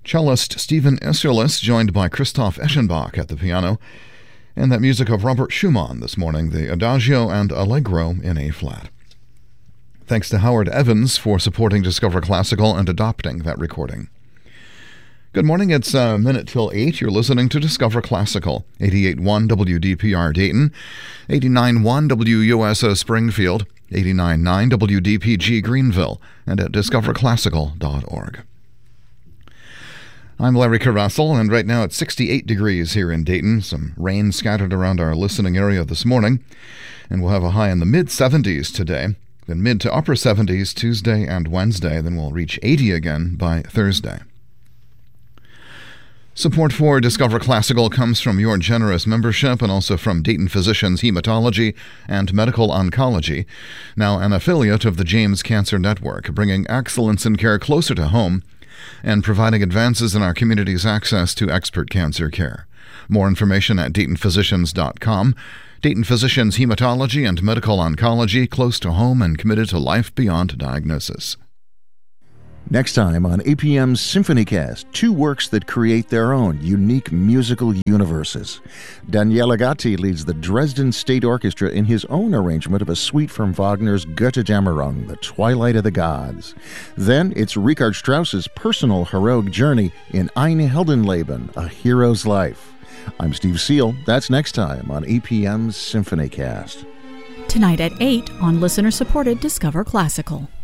Cellist Stephen Isserlis joined by Christoph Eschenbach at the piano, and that music of Robert Schumann this morning, the Adagio and Allegro in A-flat. Thanks to Howard Evans for supporting Discover Classical and adopting that recording. Good morning, it's a minute till 8. You're listening to Discover Classical, 88.1 WDPR Dayton, 89.1 WUSO Springfield, 89.9 WDPG Greenville, and at discoverclassical.org. I'm Larry Carrassel, and right now it's 68 degrees here in Dayton. Some rain scattered around our listening area this morning, and we'll have a high in the mid-70s today, then mid to upper 70s Tuesday and Wednesday, then we'll reach 80 again by Thursday. Support for Discover Classical comes from your generous membership and also from Dayton Physicians Hematology and Medical Oncology, now an affiliate of the James Cancer Network, bringing excellence in care closer to home and providing advances in our community's access to expert cancer care. More information at DaytonPhysicians.com. Dayton Physicians Hematology and Medical Oncology, close to home and committed to life beyond diagnosis. Next time on APM's SymphonyCast, two works that create their own unique musical universes. Daniele Gatti leads the Dresden State Orchestra in his own arrangement of a suite from Wagner's Götterdämmerung, The Twilight of the Gods. Then it's Richard Strauss's personal heroic journey in Ein Heldenleben, A Hero's Life. I'm Steve Seal. That's next time on APM's SymphonyCast. Tonight at 8 on listener-supported Discover Classical.